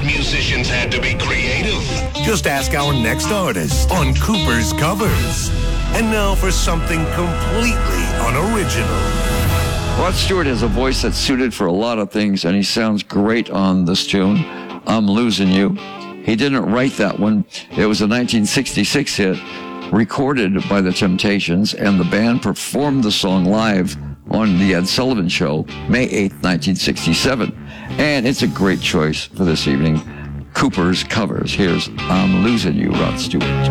musicians had to be creative? Just ask our next artist on Cooper's Covers. And now for something completely unoriginal. Rod Stewart has a voice that's suited for a lot of things, and he sounds great on this tune, I'm Losing You. He didn't write that one. It was a 1966 hit, recorded by The Temptations, and the band performed the song live on The Ed Sullivan Show, May 8th, 1967. And it's a great choice for this evening. Cooper's Covers. Here's I'm Losing You, Rod Stewart.